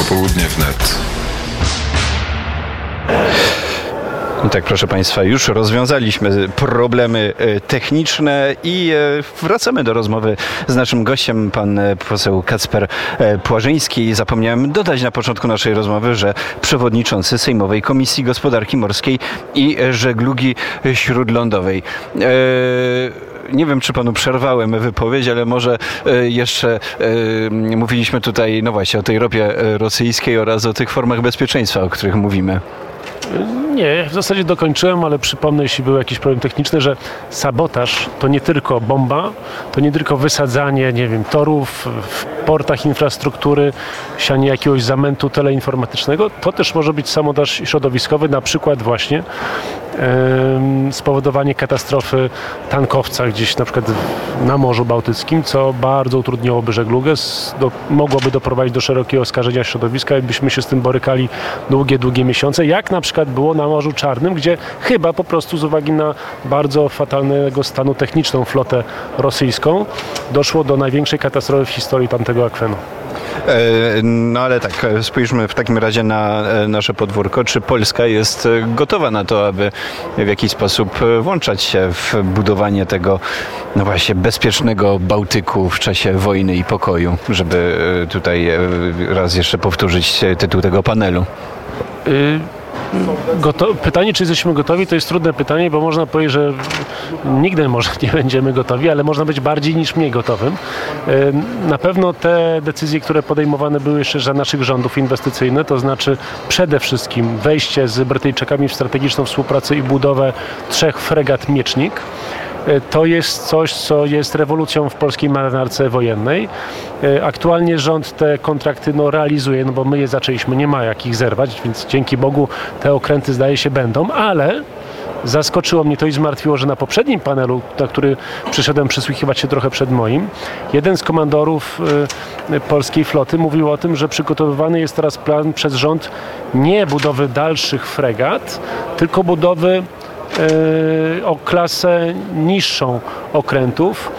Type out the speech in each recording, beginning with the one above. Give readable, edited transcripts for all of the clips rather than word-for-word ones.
Popołudnie wnet. I tak, proszę Państwa, już rozwiązaliśmy problemy techniczne i wracamy do rozmowy z naszym gościem, pan poseł Kacper Płażyński. Zapomniałem dodać na początku naszej rozmowy, że przewodniczący Sejmowej Komisji Gospodarki Morskiej i Żeglugi Śródlądowej. Nie wiem, czy panu przerwałem wypowiedź, ale może jeszcze mówiliśmy tutaj, no właśnie, o tej ropie rosyjskiej oraz o tych formach bezpieczeństwa, o których mówimy. Nie, w zasadzie dokończyłem, ale przypomnę, jeśli był jakiś problem techniczny, że sabotaż to nie tylko bomba, to nie tylko wysadzanie, nie wiem, torów w portach infrastruktury, sianie jakiegoś zamętu teleinformatycznego, to też może być sabotaż środowiskowy, na przykład właśnie spowodowanie katastrofy tankowca gdzieś na przykład na Morzu Bałtyckim, co bardzo utrudniłoby żeglugę, mogłoby doprowadzić do szerokiego skażenia środowiska i byśmy się z tym borykali długie miesiące, jak na przykład było na Morzu Czarnym, gdzie chyba po prostu z uwagi na bardzo fatalnego stanu techniczną flotę rosyjską doszło do największej katastrofy w historii tamtego akwenu. No ale tak, spójrzmy w takim razie na nasze podwórko. Czy Polska jest gotowa na to, aby w jakiś sposób włączać się w budowanie tego, no właśnie, bezpiecznego Bałtyku w czasie wojny i pokoju, żeby tutaj raz jeszcze powtórzyć tytuł tego panelu? Pytanie, czy jesteśmy gotowi, to jest trudne pytanie, bo można powiedzieć, że nigdy może nie będziemy gotowi, ale można być bardziej niż mniej gotowym. Na pewno te decyzje, które podejmowane były jeszcze za naszych rządów inwestycyjne, to znaczy przede wszystkim wejście z Brytyjczykami w strategiczną współpracę i budowę 3 fregat Miecznik. To jest coś, co jest rewolucją w polskiej marynarce wojennej. Aktualnie rząd te kontrakty realizuje, bo my je zaczęliśmy, nie ma jak ich zerwać, więc dzięki Bogu te okręty zdaje się będą, ale zaskoczyło mnie to i zmartwiło, że na poprzednim panelu, na który przyszedłem przysłuchiwać się trochę przed moim, jeden z komandorów polskiej floty mówił o tym, że przygotowywany jest teraz plan przez rząd nie budowy dalszych fregat, tylko budowy o klasę niższą okrętów,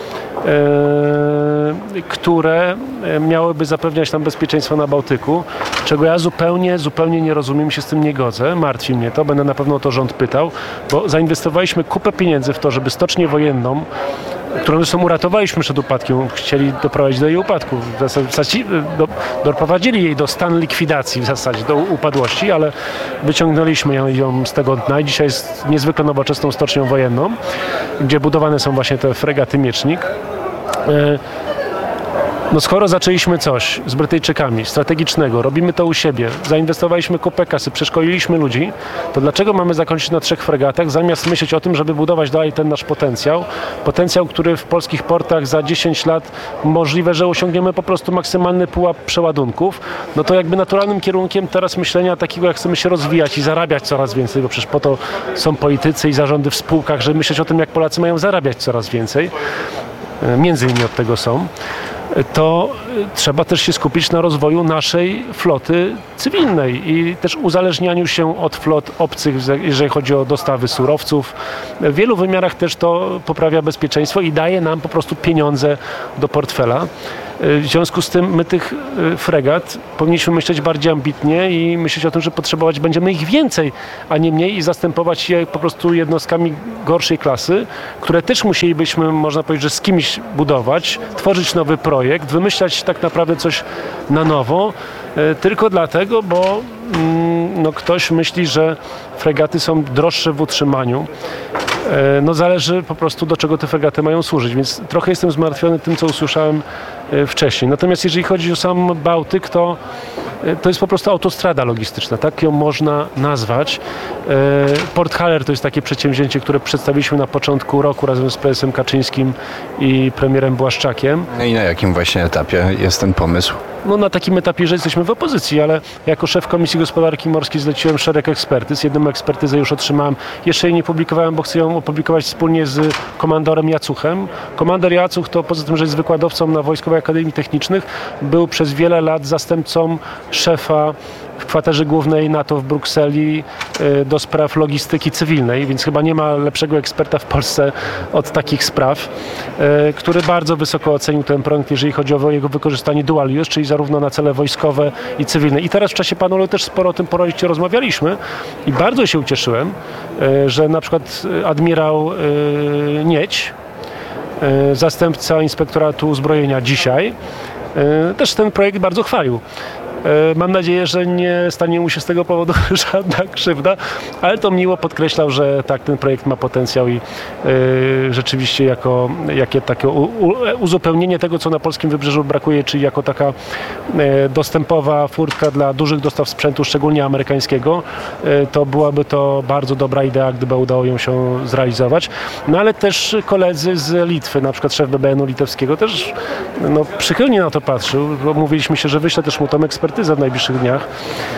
które miałyby zapewniać nam bezpieczeństwo na Bałtyku, czego ja zupełnie nie rozumiem, się z tym nie godzę, martwi mnie to, będę na pewno o to rząd pytał, bo zainwestowaliśmy kupę pieniędzy w to, żeby stocznię wojenną, którą zresztą uratowaliśmy przed upadkiem, chcieli doprowadzić do jej upadku, doprowadzili jej do stanu likwidacji w zasadzie, do upadłości, ale wyciągnęliśmy ją z tego dna i dzisiaj jest niezwykle nowoczesną stocznią wojenną, gdzie budowane są właśnie te fregaty Miecznik. No skoro zaczęliśmy coś z Brytyjczykami strategicznego, robimy to u siebie, zainwestowaliśmy kupę kasy, przeszkoliliśmy ludzi, to dlaczego mamy zakończyć na 3 fregatach, zamiast myśleć o tym, żeby budować dalej ten nasz potencjał, który w polskich portach za 10 lat możliwe, że osiągniemy po prostu maksymalny pułap przeładunków, no to jakby naturalnym kierunkiem teraz myślenia takiego, jak chcemy się rozwijać i zarabiać coraz więcej, bo przecież po to są politycy i zarządy w spółkach, żeby myśleć o tym, jak Polacy mają zarabiać coraz więcej, między innymi od tego są, to trzeba też się skupić na rozwoju naszej floty cywilnej i też uzależnianiu się od flot obcych, jeżeli chodzi o dostawy surowców. W wielu wymiarach też to poprawia bezpieczeństwo i daje nam po prostu pieniądze do portfela. W związku z tym my tych fregat powinniśmy myśleć bardziej ambitnie i myśleć o tym, że potrzebować będziemy ich więcej, a nie mniej i zastępować je po prostu jednostkami gorszej klasy, które też musielibyśmy, można powiedzieć, że z kimś budować, tworzyć nowy projekt, wymyślać tak naprawdę coś na nowo, tylko dlatego, bo ktoś myśli, że fregaty są droższe w utrzymaniu. Zależy po prostu, do czego te fregaty mają służyć, więc trochę jestem zmartwiony tym, co usłyszałem wcześniej. Natomiast jeżeli chodzi o sam Bałtyk, to jest po prostu autostrada logistyczna, tak ją można nazwać. Port Haller to jest takie przedsięwzięcie, które przedstawiliśmy na początku roku razem z prezesem Kaczyńskim i premierem Błaszczakiem. I na jakim właśnie etapie jest ten pomysł? Na takim etapie, że jesteśmy w opozycji, ale jako szef Komisji Gospodarki Morskiej zleciłem szereg ekspertyz. Jedną ekspertyzę już otrzymałem, jeszcze jej nie publikowałem, bo chcę ją opublikować wspólnie z komandorem Jacuchem. Komandor Jacuch to poza tym, że jest wykładowcą na Wojskowej Akademii Technicznych, był przez wiele lat zastępcą szefa w kwaterze głównej NATO w Brukseli do spraw logistyki cywilnej, więc chyba nie ma lepszego eksperta w Polsce od takich spraw, który bardzo wysoko ocenił ten projekt, jeżeli chodzi o jego wykorzystanie dual use, czyli zarówno na cele wojskowe i cywilne. I teraz w czasie panelu też sporo o tym projekcie rozmawialiśmy i bardzo się ucieszyłem, że na przykład admirał Niedź, zastępca Inspektoratu Uzbrojenia dzisiaj, też ten projekt bardzo chwalił. Mam nadzieję, że nie stanie mu się z tego powodu żadna krzywda, ale to miło podkreślał, że tak, ten projekt ma potencjał i rzeczywiście jakie takie uzupełnienie tego, co na polskim wybrzeżu brakuje, czyli jako taka dostępowa furtka dla dużych dostaw sprzętu, szczególnie amerykańskiego, to byłaby to bardzo dobra idea, gdyby udało ją się zrealizować. No ale też koledzy z Litwy, na przykład szef BBN-u litewskiego też przychylnie na to patrzył, bo mówiliśmy się, że wyślę też mu tą ekspertyzę w najbliższych dniach,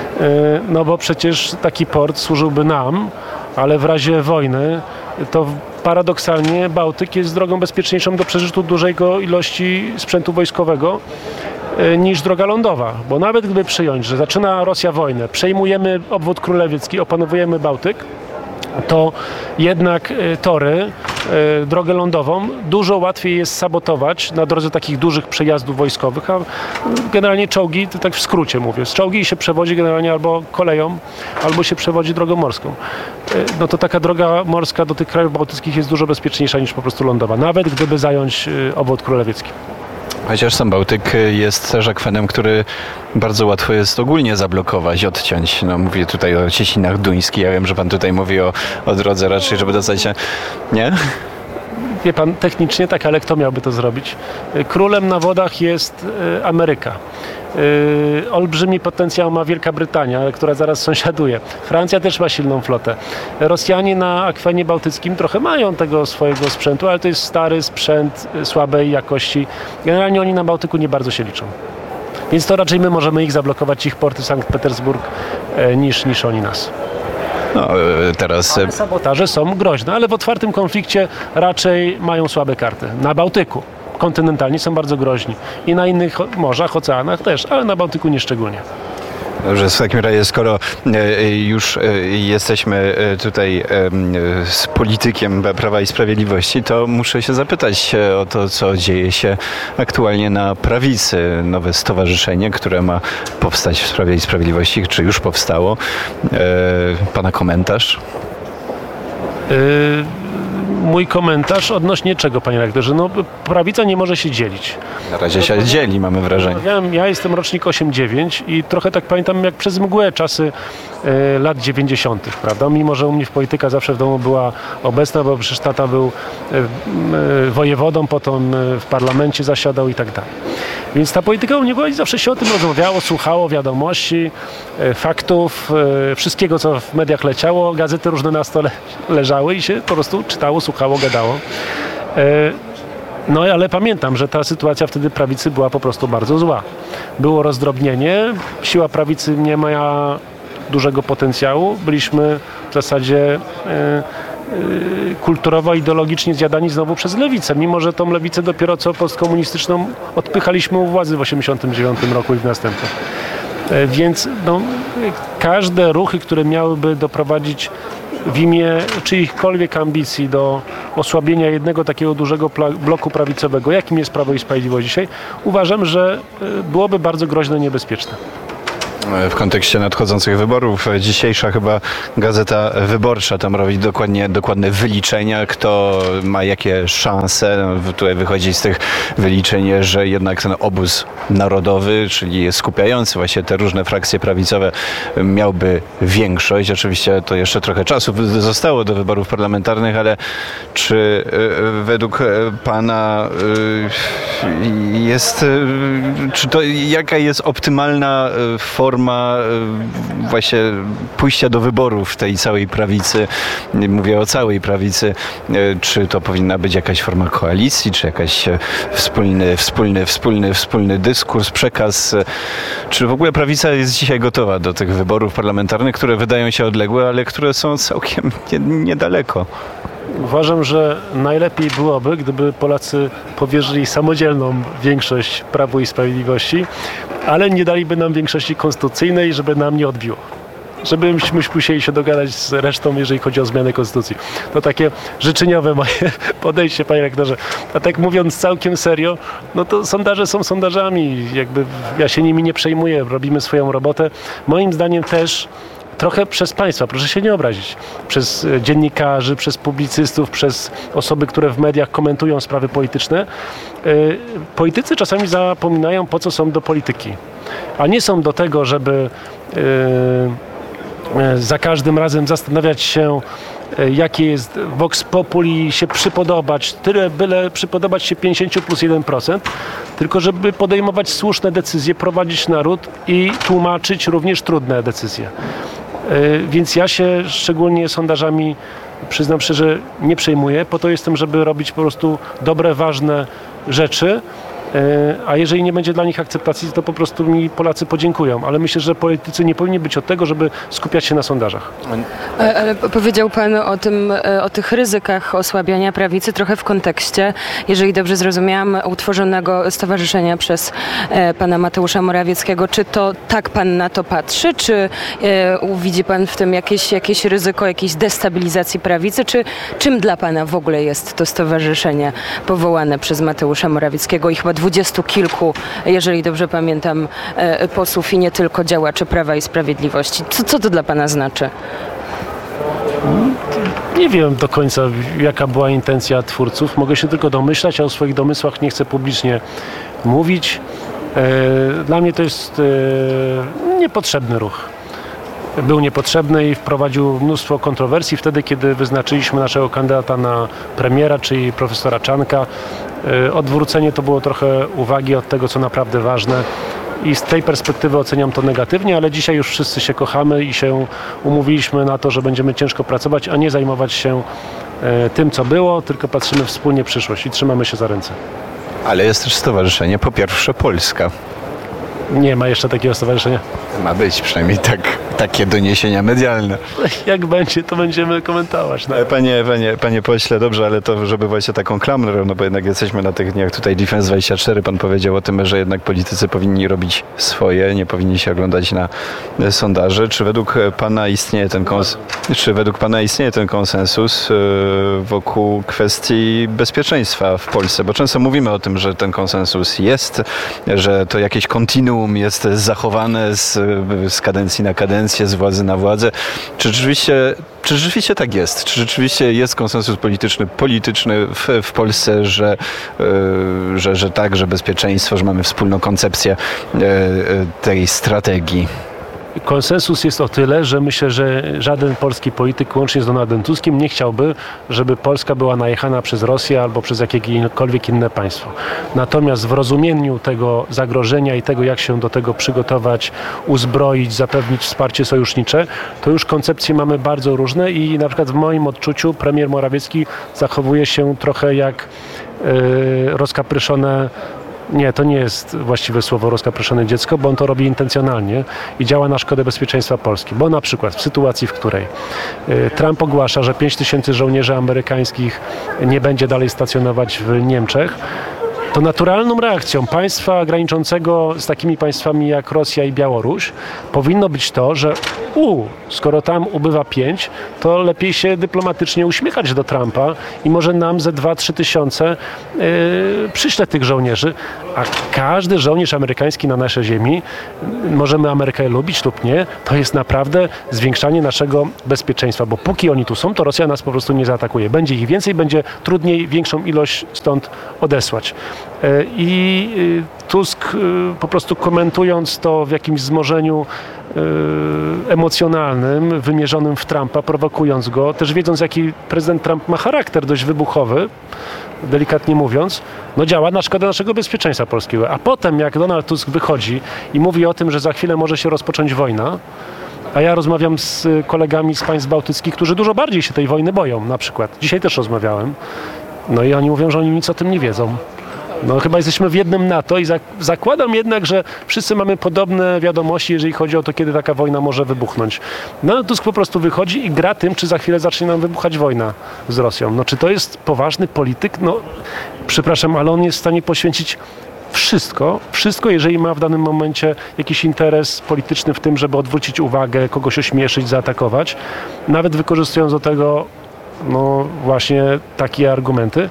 no bo przecież taki port służyłby nam, ale w razie wojny to paradoksalnie Bałtyk jest drogą bezpieczniejszą do przerzutu dużej ilości sprzętu wojskowego niż droga lądowa, bo nawet gdyby przyjąć, że zaczyna Rosja wojnę, przejmujemy obwód królewiecki, opanowujemy Bałtyk, to jednak tory, drogę lądową dużo łatwiej jest sabotować na drodze takich dużych przejazdów wojskowych, a generalnie czołgi, to tak w skrócie mówię, z czołgi się przewodzi generalnie albo koleją, albo się przewodzi drogą morską. No to taka droga morska do tych krajów bałtyckich jest dużo bezpieczniejsza niż po prostu lądowa, nawet gdyby zająć obwód królewiecki. Chociaż sam Bałtyk jest też akwenem, który bardzo łatwo jest ogólnie zablokować, odciąć. No, mówię tutaj o Cieśninach Duńskich. Ja wiem, że pan tutaj mówi o drodze raczej, żeby dostać się... Nie? Wie pan, technicznie tak, ale kto miałby to zrobić? Królem na wodach jest Ameryka. Olbrzymi potencjał ma Wielka Brytania, która zaraz sąsiaduje. Francja też ma silną flotę. Rosjanie na akwenie bałtyckim trochę mają tego swojego sprzętu, ale to jest stary sprzęt słabej jakości. Generalnie oni na Bałtyku nie bardzo się liczą. Więc to raczej my możemy ich zablokować, ich porty Sankt Petersburg, niż oni nas. No, teraz... Ale sabotaże są groźne, ale w otwartym konflikcie raczej mają słabe karty. Na Bałtyku kontynentalnie są bardzo groźni. I na innych morzach, oceanach też, ale na Bałtyku nie szczególnie. Dobrze, w takim razie, skoro już jesteśmy tutaj z politykiem Prawa i Sprawiedliwości, to muszę się zapytać o to, co dzieje się aktualnie na prawicy. Nowe stowarzyszenie, które ma powstać w Prawie i Sprawiedliwości, czy już powstało. Pana komentarz? Mój komentarz odnośnie czego, panie redaktorze? No, prawica nie może się dzielić. Na razie się dzieli, mamy wrażenie. Ja jestem rocznik 8-9 i trochę tak pamiętam jak przez mgłę czasy lat 90., prawda? Mimo że u mnie polityka zawsze w domu była obecna, bo przecież tata był wojewodą, potem w parlamencie zasiadał i tak dalej. Więc ta polityka u mnie była i zawsze się o tym rozmawiało, słuchało wiadomości, faktów, wszystkiego, co w mediach leciało. Gazety różne na stole leżały i się po prostu czytało, słuchało, gadało. No ale pamiętam, że ta sytuacja wtedy prawicy była po prostu bardzo zła. Było rozdrobnienie, siła prawicy nie miała dużego potencjału. Byliśmy w zasadzie kulturowo, ideologicznie zjadani znowu przez lewicę, mimo że tą lewicę dopiero co postkomunistyczną odpychaliśmy u władzy w 1989 roku i w następnym. Więc każde ruchy, które miałyby doprowadzić w imię czyichkolwiek ambicji do osłabienia jednego takiego dużego bloku prawicowego, jakim jest Prawo i Sprawiedliwość dzisiaj, uważam, że byłoby bardzo groźne i niebezpieczne. W kontekście nadchodzących wyborów, dzisiejsza chyba Gazeta Wyborcza tam robi dokładne wyliczenia, kto ma jakie szanse. Tutaj wychodzi z tych wyliczeń, że jednak ten obóz narodowy, czyli skupiający właśnie te różne frakcje prawicowe, miałby większość. Oczywiście to jeszcze trochę czasu zostało do wyborów parlamentarnych, ale czy według pana jaka jest optymalna forma właśnie pójścia do wyborów tej całej prawicy? Mówię o całej prawicy. Czy to powinna być jakaś forma koalicji, czy jakaś wspólny dyskurs, przekaz? Czy w ogóle prawica jest dzisiaj gotowa do tych wyborów parlamentarnych, które wydają się odległe, ale które są całkiem niedaleko? Uważam, że najlepiej byłoby, gdyby Polacy powierzyli samodzielną większość Prawu i Sprawiedliwości, ale nie daliby nam większości konstytucyjnej, żeby nam nie odbiło. Żebyśmy musieli się dogadać z resztą, jeżeli chodzi o zmianę konstytucji. To takie życzeniowe moje podejście, panie rektorze. A tak mówiąc całkiem serio, no to sondaże są sondażami. Jakby ja się nimi nie przejmuję, robimy swoją robotę. Moim zdaniem też trochę przez państwa, proszę się nie obrazić, przez dziennikarzy, przez publicystów, przez osoby, które w mediach komentują sprawy polityczne. Politycy czasami zapominają, po co są do polityki. A nie są do tego, żeby za każdym razem zastanawiać się, jakie jest vox populi, się przypodobać, byle przypodobać się 50 plus 1%, tylko żeby podejmować słuszne decyzje, prowadzić naród i tłumaczyć również trudne decyzje. Więc ja się szczególnie sondażami, przyznam szczerze, nie przejmuję. Po to jestem, żeby robić po prostu dobre, ważne rzeczy. A jeżeli nie będzie dla nich akceptacji, to po prostu mi Polacy podziękują. Ale myślę, że politycy nie powinni być od tego, żeby skupiać się na sondażach. Ale powiedział Pan o tych ryzykach osłabiania prawicy trochę w kontekście, jeżeli dobrze zrozumiałam, utworzonego stowarzyszenia przez pana Mateusza Morawieckiego. Czy to tak Pan na to patrzy? Czy widzi Pan w tym jakieś ryzyko jakiejś destabilizacji prawicy? Czy czym dla Pana w ogóle jest to stowarzyszenie powołane przez Mateusza Morawieckiego i chyba 20 kilku, jeżeli dobrze pamiętam, posłów i nie tylko działaczy Prawa i Sprawiedliwości? Co to dla Pana znaczy? Nie wiem do końca, jaka była intencja twórców. Mogę się tylko domyślać, a o swoich domysłach nie chcę publicznie mówić. Dla mnie to jest niepotrzebny ruch. Był niepotrzebny i wprowadził mnóstwo kontrowersji wtedy, kiedy wyznaczyliśmy naszego kandydata na premiera, czyli profesora Czarnka. Odwrócenie to było trochę uwagi od tego, co naprawdę ważne. I z tej perspektywy oceniam to negatywnie, ale dzisiaj już wszyscy się kochamy i się umówiliśmy na to, że będziemy ciężko pracować, a nie zajmować się tym, co było, tylko patrzymy wspólnie w przyszłość i trzymamy się za ręce. Ale jest też stowarzyszenie Po Pierwsze Polska. Nie ma jeszcze takiego stowarzyszenia. Ma być przynajmniej takie doniesienia medialne. Jak będzie, to będziemy komentować. No. Panie pośle, dobrze, ale to, żeby właśnie taką klamrę, no bo jednak jesteśmy na tych dniach tutaj Defense24, pan powiedział o tym, że jednak politycy powinni robić swoje, nie powinni się oglądać na sondaże. Czy według pana istnieje ten konsensus wokół kwestii bezpieczeństwa w Polsce? Bo często mówimy o tym, że ten konsensus jest, że to jakieś kontinuum jest zachowane z kadencji na kadencję, z władzy na władzę. Czy rzeczywiście tak jest? Czy rzeczywiście jest konsensus polityczny w Polsce, że bezpieczeństwo, że mamy wspólną koncepcję tej strategii? Konsensus jest o tyle, że myślę, że żaden polski polityk, łącznie z Donaldem Tuskiem, nie chciałby, żeby Polska była najechana przez Rosję albo przez jakiekolwiek inne państwo. Natomiast w rozumieniu tego zagrożenia i tego, jak się do tego przygotować, uzbroić, zapewnić wsparcie sojusznicze, to już koncepcje mamy bardzo różne i na przykład w moim odczuciu premier Morawiecki zachowuje się trochę jak rozkapryszone. Nie, to nie jest właściwe słowo rozkapryszone dziecko, bo on to robi intencjonalnie i działa na szkodę bezpieczeństwa Polski. Bo na przykład w sytuacji, w której Trump ogłasza, że 5000 żołnierzy amerykańskich nie będzie dalej stacjonować w Niemczech, to naturalną reakcją państwa graniczącego z takimi państwami jak Rosja i Białoruś powinno być to, że skoro tam ubywa 5, to lepiej się dyplomatycznie uśmiechać do Trumpa i może nam ze 2-3 tysiące przyśle tych żołnierzy, a każdy żołnierz amerykański na naszej ziemi, możemy Amerykę lubić lub nie, to jest naprawdę zwiększanie naszego bezpieczeństwa, bo póki oni tu są, to Rosja nas po prostu nie zaatakuje. Będzie ich więcej, będzie trudniej większą ilość stąd odesłać. I Tusk po prostu komentując to w jakimś wzmożeniu emocjonalnym, wymierzonym w Trumpa, prowokując go, też wiedząc, jaki prezydent Trump ma charakter dość wybuchowy, delikatnie mówiąc, no działa na szkodę naszego bezpieczeństwa polskiego. A potem, jak Donald Tusk wychodzi i mówi o tym, że za chwilę może się rozpocząć wojna, a ja rozmawiam z kolegami z państw bałtyckich, którzy dużo bardziej się tej wojny boją, na przykład. Dzisiaj też rozmawiałem. No i oni mówią, że oni nic o tym nie wiedzą. No chyba jesteśmy w jednym NATO i zakładam jednak, że wszyscy mamy podobne wiadomości, jeżeli chodzi o to, kiedy taka wojna może wybuchnąć. No Tusk po prostu wychodzi i gra tym, czy za chwilę zacznie nam wybuchać wojna z Rosją. No czy to jest poważny polityk? No przepraszam, ale on jest w stanie poświęcić wszystko, jeżeli ma w danym momencie jakiś interes polityczny w tym, żeby odwrócić uwagę, kogoś ośmieszyć, zaatakować, nawet wykorzystując do tego no właśnie takie argumenty.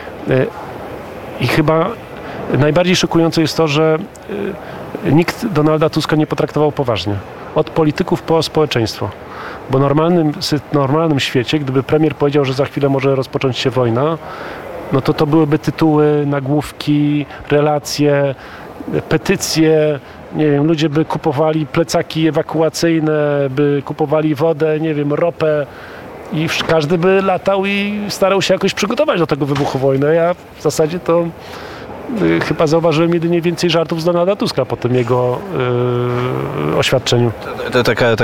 I chyba najbardziej szokujące jest to, że nikt Donalda Tuska nie potraktował poważnie. Od polityków po społeczeństwo. Bo w normalnym świecie, gdyby premier powiedział, że za chwilę może rozpocząć się wojna, no to byłyby tytuły, nagłówki, relacje, petycje, nie wiem, ludzie by kupowali plecaki ewakuacyjne, by kupowali wodę, nie wiem, ropę i każdy by latał i starał się jakoś przygotować do tego wybuchu wojny. Ja w zasadzie to chyba zauważyłem jedynie więcej żartów z Donalda Tuska po tym jego oświadczeniu. To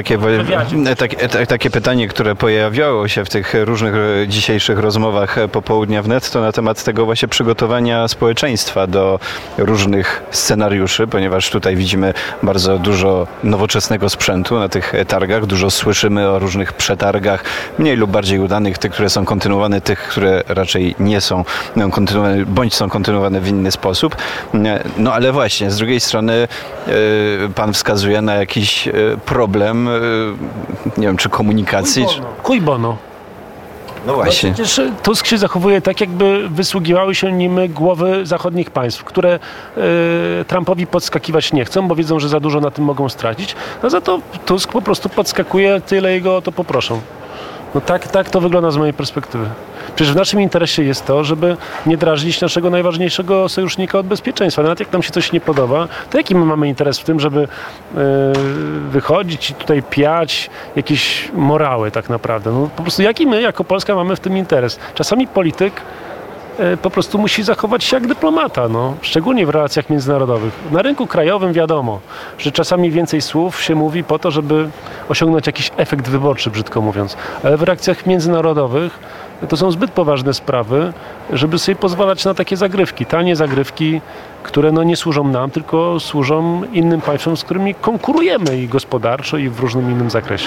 takie pytanie, które pojawiało się w tych różnych dzisiejszych rozmowach popołudnia wnet, to na temat tego właśnie przygotowania społeczeństwa do różnych scenariuszy, ponieważ tutaj widzimy bardzo dużo nowoczesnego sprzętu na tych targach, dużo słyszymy o różnych przetargach, mniej lub bardziej udanych, tych, które są kontynuowane, tych, które raczej nie są kontynuowane, bądź są kontynuowane w inny sposób. No ale właśnie, z drugiej strony pan wskazuje na jakiś problem, nie wiem, czy komunikacji. Cui bono. No właśnie. No przecież Tusk się zachowuje tak, jakby wysługiwały się nim głowy zachodnich państw, które Trumpowi podskakiwać nie chcą, bo wiedzą, że za dużo na tym mogą stracić. A za to Tusk po prostu podskakuje tyle jego o to poproszą. No tak to wygląda z mojej perspektywy. Przecież w naszym interesie jest to, żeby nie drażnić naszego najważniejszego sojusznika od bezpieczeństwa. Nawet jak nam się coś nie podoba, to jaki my mamy interes w tym, żeby wychodzić i tutaj piać jakieś morały tak naprawdę. No, po prostu jaki my jako Polska mamy w tym interes? Czasami polityk po prostu musi zachować się jak dyplomata, no. Szczególnie w relacjach międzynarodowych. Na rynku krajowym wiadomo, że czasami więcej słów się mówi po to, żeby osiągnąć jakiś efekt wyborczy, brzydko mówiąc. Ale w relacjach międzynarodowych to są zbyt poważne sprawy, żeby sobie pozwalać na takie zagrywki, tanie zagrywki, które no nie służą nam, tylko służą innym państwom, z którymi konkurujemy i gospodarczo, i w różnym innym zakresie.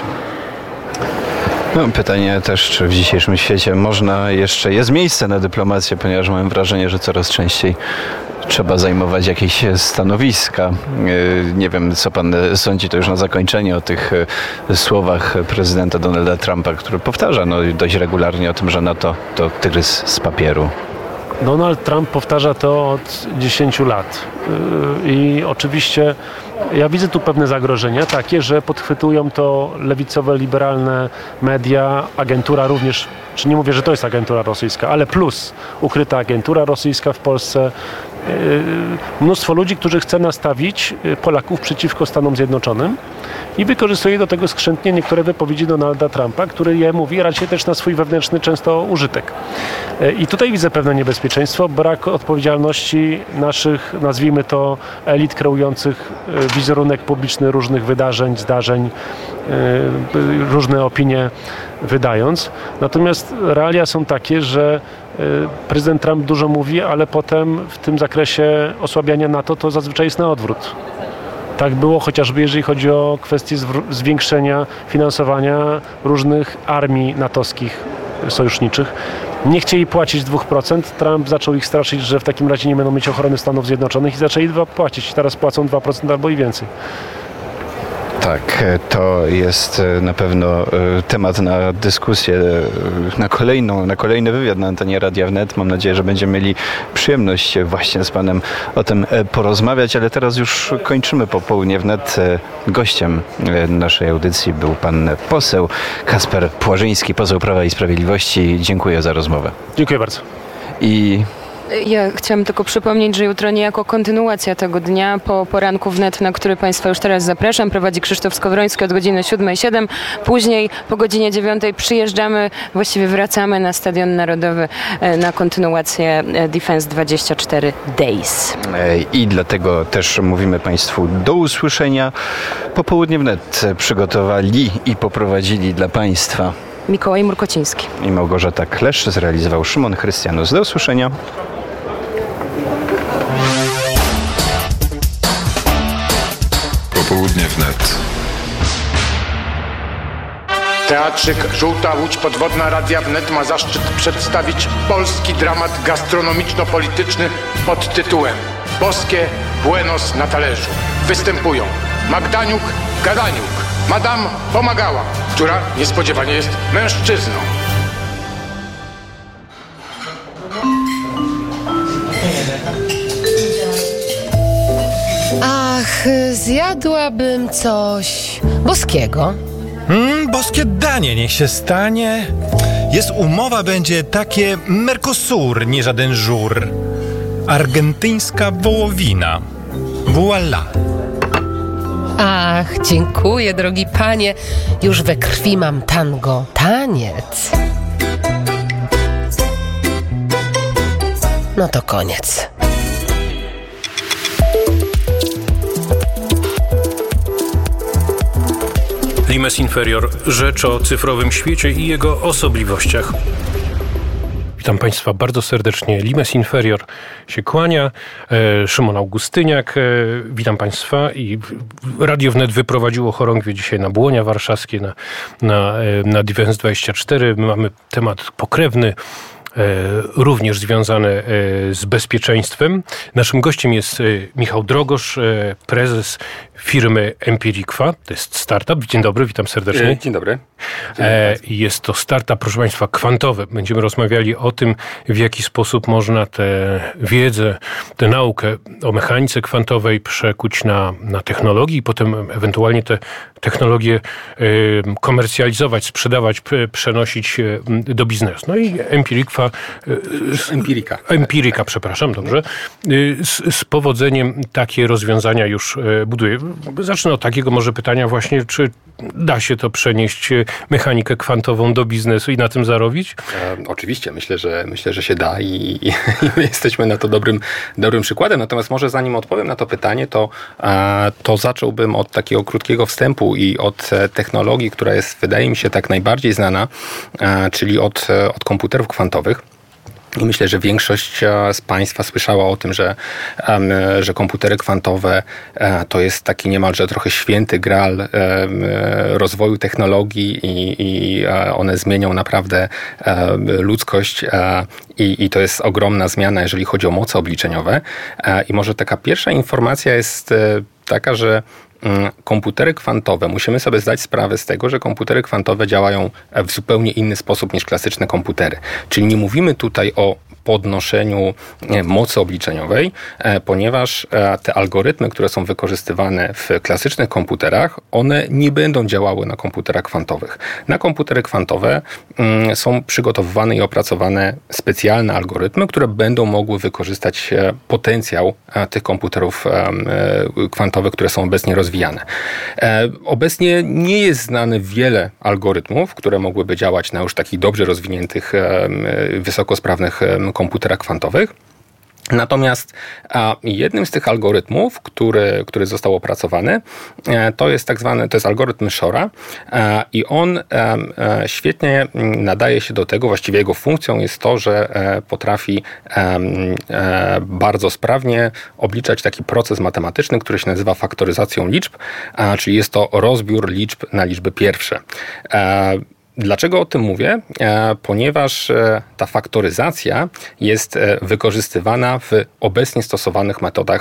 No, pytanie też, czy w dzisiejszym świecie jest miejsce na dyplomację, ponieważ mam wrażenie, że coraz częściej trzeba zajmować jakieś stanowiska. Nie wiem, co pan sądzi, to już na zakończenie, o tych słowach prezydenta Donalda Trumpa, który powtarza dość regularnie o tym, że NATO to tygrys z papieru. Donald Trump powtarza to od 10 lat i oczywiście ja widzę tu pewne zagrożenia takie, że podchwytują to lewicowe, liberalne media, agentura również, czy nie mówię, że to jest agentura rosyjska, ale plus ukryta agentura rosyjska w Polsce. Mnóstwo ludzi, którzy chce nastawić Polaków przeciwko Stanom Zjednoczonym i wykorzystuje do tego skrzętnie niektóre wypowiedzi Donalda Trumpa, który je mówi raczej też na swój wewnętrzny często użytek. I tutaj widzę pewne niebezpieczeństwo, brak odpowiedzialności naszych, nazwijmy to, elit kreujących wizerunek publiczny różnych wydarzeń, zdarzeń, różne opinie wydając. Natomiast realia są takie, że prezydent Trump dużo mówi, ale potem w tym zakresie osłabiania NATO to zazwyczaj jest na odwrót. Tak było chociażby, jeżeli chodzi o kwestię zwiększenia finansowania różnych armii natowskich sojuszniczych. Nie chcieli płacić 2%. Trump zaczął ich straszyć, że w takim razie nie będą mieć ochrony Stanów Zjednoczonych i zaczęli płacić. Teraz płacą 2% albo i więcej. Tak, to jest na pewno temat na dyskusję, na kolejny wywiad na antenie Radia Wnet. Mam nadzieję, że będziemy mieli przyjemność właśnie z panem o tym porozmawiać, ale teraz już kończymy popołudnie wnet. Gościem naszej audycji był pan poseł Kacper Płażyński, poseł Prawa i Sprawiedliwości. Dziękuję za rozmowę. Dziękuję bardzo. Ja chciałam tylko przypomnieć, że jutro niejako kontynuacja tego dnia po poranku wnet, na który Państwa już teraz zapraszam, prowadzi Krzysztof Skowroński od godziny 7:07. Później po godzinie 9:00 przyjeżdżamy, właściwie wracamy na Stadion Narodowy na kontynuację Defense 24 Days. I dlatego też mówimy Państwu do usłyszenia. Popołudnie wnet przygotowali i poprowadzili dla Państwa Mikołaj Murkociński i Małgorzata Klesz, zrealizował Szymon Chrystianus. Do usłyszenia. wnet. Teatrzyk Żółta Łódź Podwodna Radia Wnet ma zaszczyt przedstawić polski dramat gastronomiczno-polityczny pod tytułem Boskie Buenos na talerzu. Występują Magdaniuk, Gadaniuk, Madame Pomagała, która niespodziewanie jest mężczyzną. Ach, zjadłabym coś boskiego. Boskie danie niech się stanie. Jest umowa, będzie takie Mercosur, nie żaden żur. Argentyńska wołowina. Voila. Ach, dziękuję, drogi panie. Już we krwi mam tango. Taniec. No to koniec. Limes Inferior. Rzecz o cyfrowym świecie i jego osobliwościach. Witam Państwa bardzo serdecznie. Limes Inferior się kłania. Szymon Augustyniak. Witam Państwa. I Radio Wnet wyprowadziło chorągwie dzisiaj na Błonia Warszawskie, na Defense 24. My mamy temat pokrewny, również związane z bezpieczeństwem. Naszym gościem jest Michał Drogosz, prezes firmy Empirikwa. To jest startup. Dzień dobry, witam serdecznie. Dzień dobry. Jest to startup, proszę Państwa, kwantowy. Będziemy rozmawiali o tym, w jaki sposób można tę wiedzę, tę naukę o mechanice kwantowej przekuć na technologii i potem ewentualnie te technologie komercjalizować, sprzedawać, przenosić do biznesu. No i Empirika, przepraszam, dobrze. Z powodzeniem takie rozwiązania już buduje. Zacznę od takiego może pytania właśnie, czy da się to przenieść, mechanikę kwantową do biznesu i na tym zarobić? Oczywiście, myślę, że się da i my jesteśmy na to dobrym przykładem. Natomiast może zanim odpowiem na to pytanie, to zacząłbym od takiego krótkiego wstępu i od technologii, która jest, wydaje mi się, tak najbardziej znana, czyli od komputerów kwantowych. I myślę, że większość z Państwa słyszała o tym, że komputery kwantowe to jest taki niemalże trochę święty graal rozwoju technologii i one zmienią naprawdę ludzkość i to jest ogromna zmiana, jeżeli chodzi o moce obliczeniowe. I może taka pierwsza informacja jest taka, że komputery kwantowe, musimy sobie zdać sprawę z tego, że komputery kwantowe działają w zupełnie inny sposób niż klasyczne komputery. Czyli nie mówimy tutaj o podnoszeniu mocy obliczeniowej, ponieważ te algorytmy, które są wykorzystywane w klasycznych komputerach, one nie będą działały na komputerach kwantowych. Na komputery kwantowe są przygotowywane i opracowane specjalne algorytmy, które będą mogły wykorzystać potencjał tych komputerów kwantowych, które są obecnie rozwijane. Obecnie nie jest znane wiele algorytmów, które mogłyby działać na już takich dobrze rozwiniętych, wysokosprawnych komputerach kwantowych. Natomiast jednym z tych algorytmów, który został opracowany, to jest to jest algorytm Shora i on świetnie nadaje się do tego, właściwie jego funkcją jest to, że potrafi bardzo sprawnie obliczać taki proces matematyczny, który się nazywa faktoryzacją liczb, czyli jest to rozbiór liczb na liczby pierwsze. Dlaczego o tym mówię? Ponieważ ta faktoryzacja jest wykorzystywana w obecnie stosowanych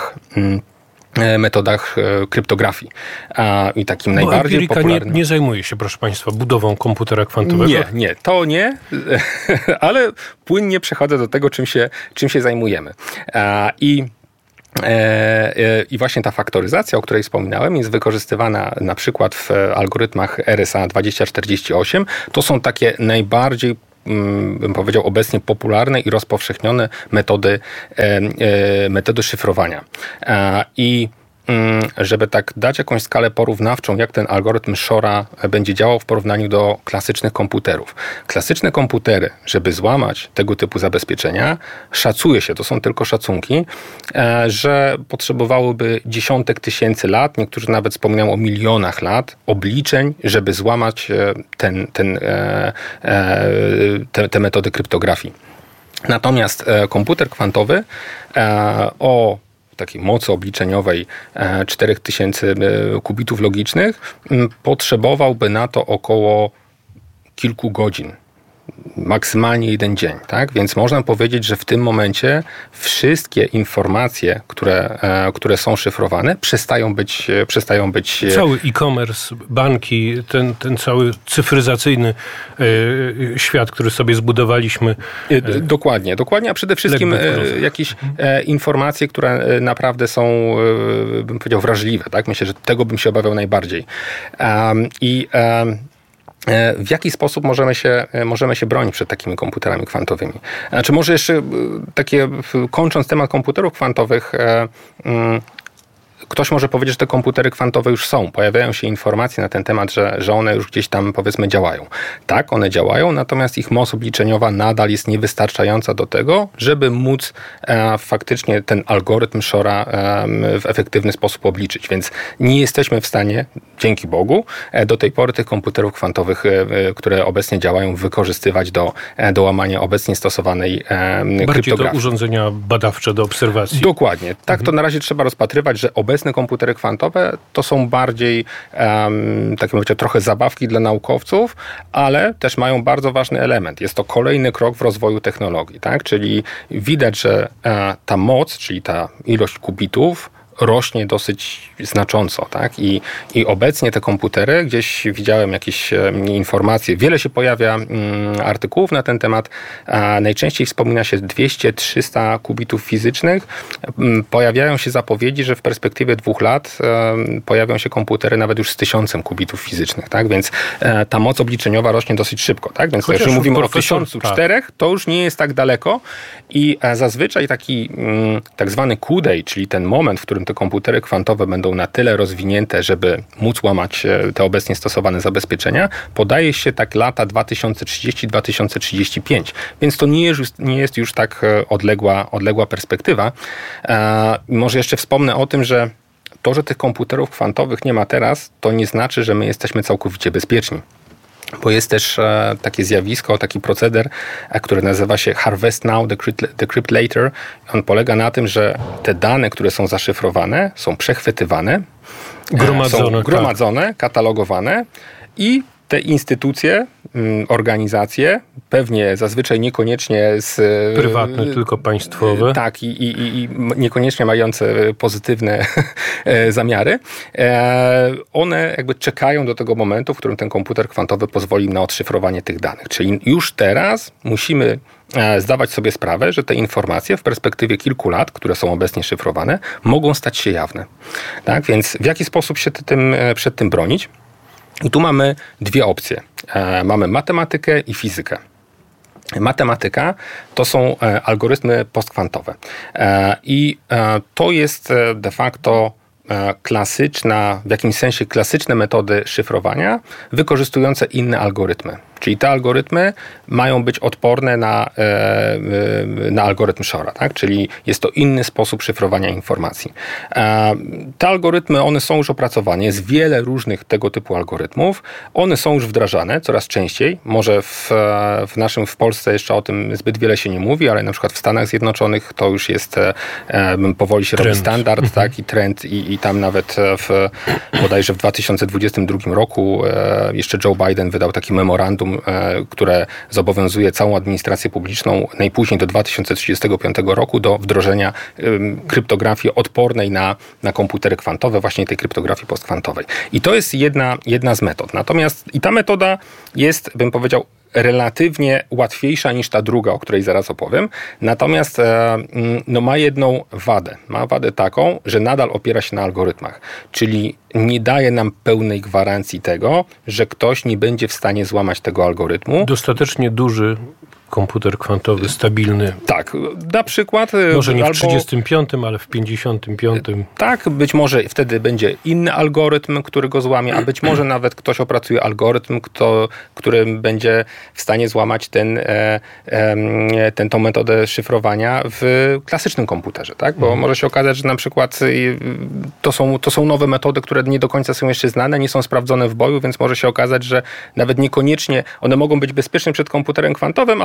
metodach kryptografii. I takim najbardziej popularnym... nie zajmuje się, proszę Państwa, budową komputera kwantowego? Nie, to nie, ale płynnie przechodzę do tego, czym się zajmujemy. I właśnie ta faktoryzacja, o której wspominałem, jest wykorzystywana na przykład w algorytmach RSA 2048. To są takie najbardziej, bym powiedział, obecnie popularne i rozpowszechnione metody szyfrowania. I żeby tak dać jakąś skalę porównawczą, jak ten algorytm Shora będzie działał w porównaniu do klasycznych komputerów. Klasyczne komputery, żeby złamać tego typu zabezpieczenia, szacuje się, to są tylko szacunki, że potrzebowałyby dziesiątek tysięcy lat, niektórzy nawet wspominają o milionach lat obliczeń, żeby złamać te metody kryptografii. Natomiast komputer kwantowy o takiej mocy obliczeniowej 4000 kubitów logicznych, potrzebowałby na to około kilku godzin. Maksymalnie 1 dzień, tak? Więc można powiedzieć, że w tym momencie wszystkie informacje, które są szyfrowane, przestają być... Cały e-commerce, banki, ten cały cyfryzacyjny świat, który sobie zbudowaliśmy. Dokładnie, a przede wszystkim jakieś informacje, które naprawdę są, bym powiedział, wrażliwe, tak? Myślę, że tego bym się obawiał najbardziej. W jaki sposób możemy się bronić przed takimi komputerami kwantowymi? Znaczy może jeszcze kończąc temat komputerów kwantowych, ktoś może powiedzieć, że te komputery kwantowe już są. Pojawiają się informacje na ten temat, że one już gdzieś tam, powiedzmy, działają. Tak, one działają, natomiast ich moc obliczeniowa nadal jest niewystarczająca do tego, żeby móc faktycznie ten algorytm Shora w efektywny sposób obliczyć. Więc nie jesteśmy w stanie, dzięki Bogu, do tej pory tych komputerów kwantowych, które obecnie działają, wykorzystywać do łamania obecnie stosowanej kryptografii. Bardziej do urządzenia badawcze, do obserwacji. Dokładnie. Tak to na razie trzeba rozpatrywać, że obecne komputery kwantowe to są bardziej takie mówię, trochę zabawki dla naukowców, ale też mają bardzo ważny element. Jest to kolejny krok w rozwoju technologii, tak? Czyli widać, że ta moc, czyli ta ilość kubitów rośnie dosyć znacząco, tak? I obecnie te komputery, gdzieś widziałem jakieś informacje, wiele się pojawia artykułów na ten temat, najczęściej wspomina się 200-300 kubitów fizycznych. Pojawiają się zapowiedzi, że w perspektywie 2 lat pojawią się komputery nawet już z 1000 kubitów fizycznych, tak? Więc ta moc obliczeniowa rośnie dosyć szybko, tak? Więc jeżeli mówimy o 1004, to już nie jest tak daleko i zazwyczaj taki tak zwany Q-day, czyli ten moment, w którym te komputery kwantowe będą na tyle rozwinięte, żeby móc łamać te obecnie stosowane zabezpieczenia, podaje się tak lata 2030-2035. Więc to nie jest już tak odległa perspektywa. Może jeszcze wspomnę o tym, że to, że tych komputerów kwantowych nie ma teraz, to nie znaczy, że my jesteśmy całkowicie bezpieczni. Bo jest też takie zjawisko, taki proceder, który nazywa się Harvest Now, Decrypt Later. On polega na tym, że te dane, które są zaszyfrowane, są przechwytywane, są gromadzone, katalogowane i te instytucje, organizacje, pewnie zazwyczaj niekoniecznie prywatne, tylko państwowe. Tak, i niekoniecznie mające pozytywne zamiary. One jakby czekają do tego momentu, w którym ten komputer kwantowy pozwoli na odszyfrowanie tych danych. Czyli już teraz musimy zdawać sobie sprawę, że te informacje w perspektywie kilku lat, które są obecnie szyfrowane, mogą stać się jawne. Tak? Więc w jaki sposób się przed tym bronić? I tu mamy 2 opcje. Mamy matematykę i fizykę. Matematyka to są algorytmy postkwantowe. I to jest de facto w jakimś sensie klasyczne metody szyfrowania wykorzystujące inne algorytmy. Czyli te algorytmy mają być odporne na algorytm Shora, tak? Czyli jest to inny sposób szyfrowania informacji. Te algorytmy, one są już opracowane, jest wiele różnych tego typu algorytmów. One są już wdrażane coraz częściej. Może w Polsce jeszcze o tym zbyt wiele się nie mówi, ale na przykład w Stanach Zjednoczonych to już jest powoli się robi standard, tak? I trend i tam nawet bodajże w 2022 roku jeszcze Joe Biden wydał taki memorandum, które zobowiązuje całą administrację publiczną najpóźniej do 2035 roku do wdrożenia kryptografii odpornej na komputery kwantowe, właśnie tej kryptografii postkwantowej. I to jest jedna z metod. Natomiast i ta metoda jest, bym powiedział, relatywnie łatwiejsza niż ta druga, o której zaraz opowiem. Natomiast ma jedną wadę. Ma wadę taką, że nadal opiera się na algorytmach. Czyli nie daje nam pełnej gwarancji tego, że ktoś nie będzie w stanie złamać tego algorytmu. Dostatecznie duży komputer kwantowy, stabilny. Tak, na przykład... Może nie w 35, ale w 55. Tak, być może wtedy będzie inny algorytm, który go złamie, a być może nawet ktoś opracuje algorytm, który będzie w stanie złamać tą metodę szyfrowania w klasycznym komputerze, tak? Bo może się okazać, że na przykład to są nowe metody, które nie do końca są jeszcze znane, nie są sprawdzone w boju, więc może się okazać, że nawet niekoniecznie one mogą być bezpieczne przed komputerem kwantowym, ale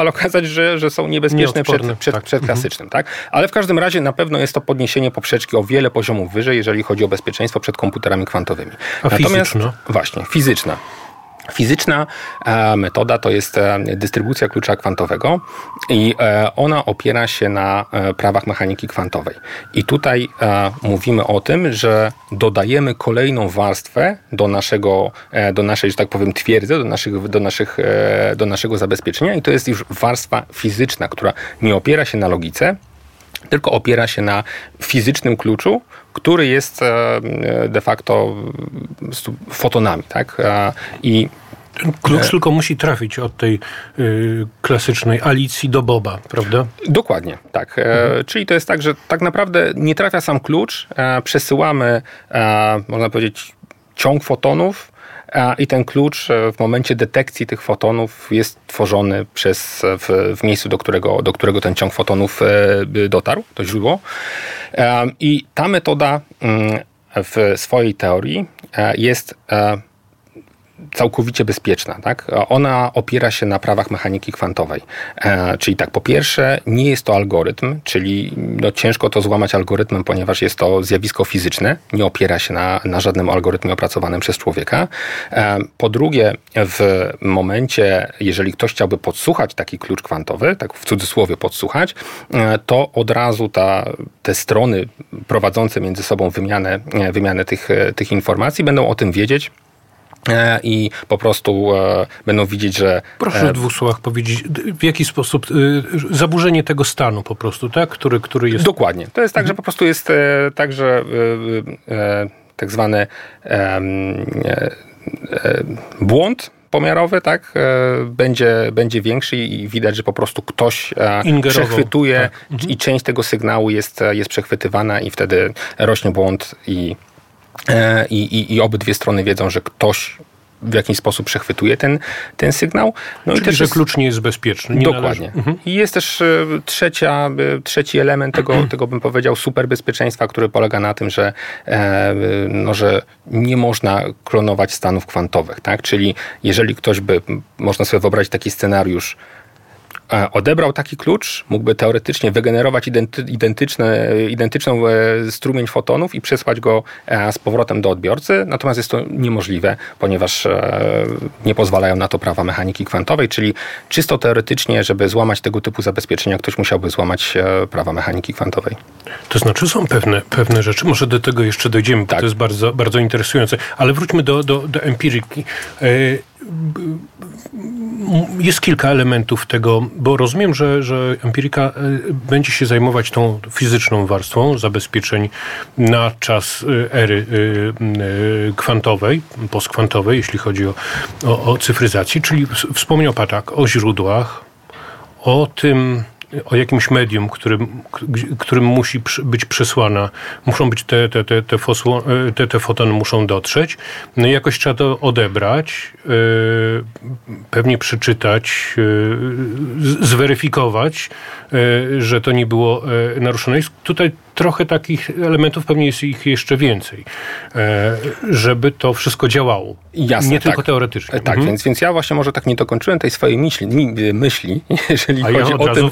nagle okazać, że są niebezpieczne przed klasycznym. Tak? Ale w każdym razie na pewno jest to podniesienie poprzeczki o wiele poziomów wyżej, jeżeli chodzi o bezpieczeństwo przed komputerami kwantowymi. Natomiast właśnie, fizyczna. Fizyczna metoda to jest dystrybucja klucza kwantowego i ona opiera się na prawach mechaniki kwantowej. I tutaj mówimy o tym, że dodajemy kolejną warstwę do naszej, że tak powiem, twierdzy, do naszego zabezpieczenia i to jest już warstwa fizyczna, która nie opiera się na logice, tylko opiera się na fizycznym kluczu, który jest de facto fotonami. Tak? I ten klucz tylko musi trafić od tej klasycznej Alicji do Boba, prawda? Dokładnie, tak. Czyli to jest tak, że tak naprawdę nie trafia sam klucz, przesyłamy, można powiedzieć, ciąg fotonów, i ten klucz w momencie detekcji tych fotonów jest tworzony w miejscu, do którego ten ciąg fotonów dotarł, to źródło. I ta metoda w swojej teorii jest całkowicie bezpieczna. Tak? Ona opiera się na prawach mechaniki kwantowej. Czyli tak, po pierwsze, nie jest to algorytm, czyli ciężko to złamać algorytmem, ponieważ jest to zjawisko fizyczne, nie opiera się na żadnym algorytmie opracowanym przez człowieka. Po drugie, w momencie, jeżeli ktoś chciałby podsłuchać taki klucz kwantowy, tak w cudzysłowie podsłuchać, to od razu te strony prowadzące między sobą wymianę tych informacji będą o tym wiedzieć, i po prostu będą widzieć, że... Proszę w 2 słowach powiedzieć, w jaki sposób zaburzenie tego stanu po prostu, tak? Który jest... Dokładnie. To jest tak, że po prostu jest tak, że tak zwany błąd pomiarowy, tak, będzie większy i widać, że po prostu ktoś przechwytuje i część tego sygnału jest przechwytywana i wtedy rośnie błąd i obydwie strony wiedzą, że ktoś w jakiś sposób przechwytuje ten sygnał. No czyli, i też że klucz nie jest bezpieczny. Dokładnie. I jest też trzeci element tego bym powiedział, superbezpieczeństwa, który polega na tym, że nie można klonować stanów kwantowych. Tak? Czyli jeżeli ktoś można sobie wyobrazić taki scenariusz, odebrał taki klucz, mógłby teoretycznie wygenerować identyczną strumień fotonów i przesłać go z powrotem do odbiorcy, natomiast jest to niemożliwe, ponieważ nie pozwalają na to prawa mechaniki kwantowej, czyli czysto teoretycznie, żeby złamać tego typu zabezpieczenia, ktoś musiałby złamać prawa mechaniki kwantowej. To znaczy są pewne rzeczy, może do tego jeszcze dojdziemy, bo to jest bardzo, bardzo interesujące, ale wróćmy do empiryki. Jest kilka elementów tego, bo rozumiem, że empirika będzie się zajmować tą fizyczną warstwą zabezpieczeń na czas ery kwantowej, postkwantowej, jeśli chodzi o cyfryzację, czyli wspomniał Pan tak o źródłach, o jakimś medium, którym musi być przesłana, muszą być te fotony muszą dotrzeć, no i jakoś trzeba to odebrać, pewnie przeczytać, zweryfikować, że to nie było naruszone. Jest tutaj trochę takich elementów, pewnie jest ich jeszcze więcej, żeby to wszystko działało. Jasne, nie tylko teoretycznie. Tak, więc ja właśnie może tak nie dokończyłem tej swojej myśli, jeżeli chodzi o tym,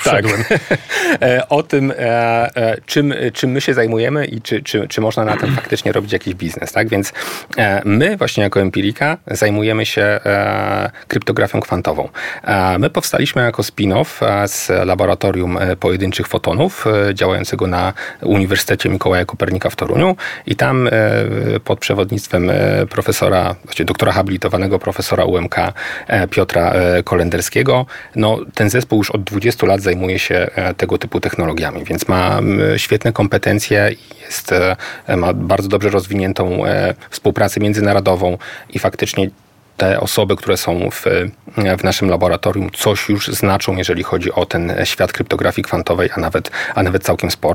o tym, czym my się zajmujemy i czy można na tym faktycznie robić jakiś biznes. Tak? Więc my właśnie jako empirika zajmujemy się kryptografią kwantową. My powstaliśmy jako spin-off z laboratorium pojedynczych fotonów działającego na Uniwersytecie Mikołaja Kopernika w Toruniu i tam pod przewodnictwem doktora habilitowanego profesora UMK Piotra Kolenderskiego, ten zespół już od 20 lat zajmuje się tego typu technologiami, więc ma świetne kompetencje i ma bardzo dobrze rozwiniętą współpracę międzynarodową i faktycznie te osoby, które są w naszym laboratorium, coś już znaczą, jeżeli chodzi o ten świat kryptografii kwantowej, a nawet całkiem sporo.